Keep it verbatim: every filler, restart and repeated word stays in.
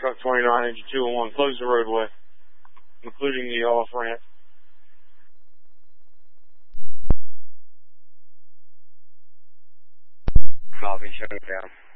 Truck twenty-nine, engine two oh one, close the roadway, including the off ramp. Copy, shut it down.